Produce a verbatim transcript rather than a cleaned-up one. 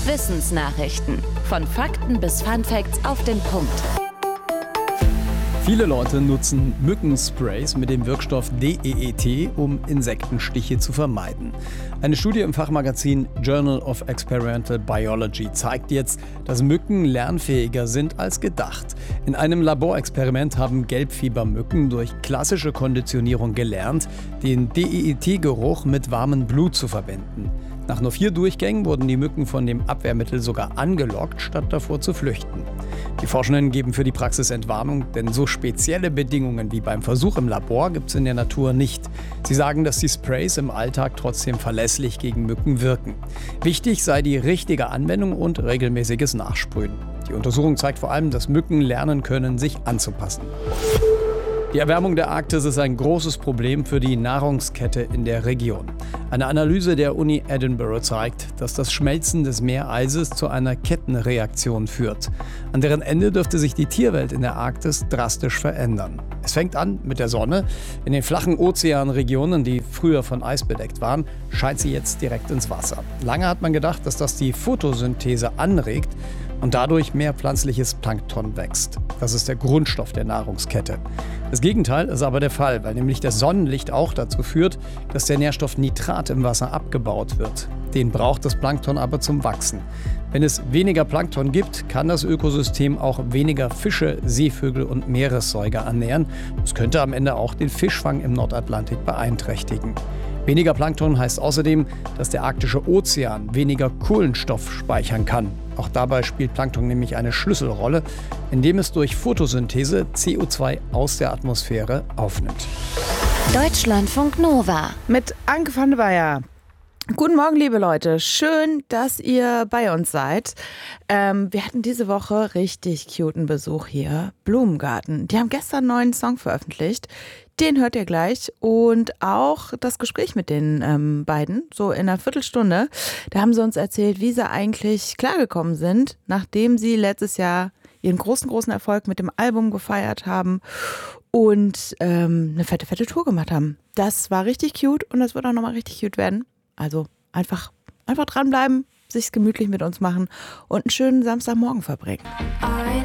Wissensnachrichten. Von Fakten bis Funfacts auf den Punkt. Viele Leute nutzen Mückensprays mit dem Wirkstoff D E E T, um Insektenstiche zu vermeiden. Eine Studie im Fachmagazin Journal of Experimental Biology zeigt jetzt, dass Mücken lernfähiger sind als gedacht. In einem Laborexperiment haben Gelbfiebermücken durch klassische Konditionierung gelernt, den D E E T-Geruch mit warmem Blut zu verwenden. Nach nur vier Durchgängen wurden die Mücken von dem Abwehrmittel sogar angelockt, statt davor zu flüchten. Die Forschenden geben für die Praxis Entwarnung, denn so spezielle Bedingungen wie beim Versuch im Labor gibt es in der Natur nicht. Sie sagen, dass die Sprays im Alltag trotzdem verlässlich gegen Mücken wirken. Wichtig sei die richtige Anwendung und regelmäßiges Nachsprühen. Die Untersuchung zeigt vor allem, dass Mücken lernen können, sich anzupassen. Die Erwärmung der Arktis ist ein großes Problem für die Nahrungskette in der Region. Eine Analyse der Uni Edinburgh zeigt, dass das Schmelzen des Meereises zu einer Kettenreaktion führt. An deren Ende dürfte sich die Tierwelt in der Arktis drastisch verändern. Es fängt an mit der Sonne. In den flachen Ozeanregionen, die früher von Eis bedeckt waren, scheint sie jetzt direkt ins Wasser. Lange hat man gedacht, dass das die Photosynthese anregt und dadurch mehr pflanzliches Plankton wächst. Das ist der Grundstoff der Nahrungskette. Das Gegenteil ist aber der Fall, weil nämlich das Sonnenlicht auch dazu führt, dass der Nährstoff Nitrat im Wasser abgebaut wird. Den braucht das Plankton aber zum Wachsen. Wenn es weniger Plankton gibt, kann das Ökosystem auch weniger Fische, Seevögel und Meeressäuger ernähren. Das könnte am Ende auch den Fischfang im Nordatlantik beeinträchtigen. Weniger Plankton heißt außerdem, dass der arktische Ozean weniger Kohlenstoff speichern kann. Auch dabei spielt Plankton nämlich eine Schlüsselrolle, indem es durch Photosynthese C O zwei aus der Atmosphäre aufnimmt. Deutschlandfunk Nova. Mit Anke van der Weyer. Guten Morgen, liebe Leute. Schön, dass ihr bei uns seid. Ähm, wir hatten diese Woche richtig cuten Besuch hier. Blumengarten. Die haben gestern einen neuen Song veröffentlicht. Den hört ihr gleich. Und auch das Gespräch mit den ähm, beiden, so in einer Viertelstunde. Da haben sie uns erzählt, wie sie eigentlich klargekommen sind, nachdem sie letztes Jahr ihren großen, großen Erfolg mit dem Album gefeiert haben und ähm, eine fette, fette Tour gemacht haben. Das war richtig cute und das wird auch nochmal richtig cute werden. Also einfach, einfach dranbleiben, sich's gemütlich mit uns machen und einen schönen Samstagmorgen verbringen.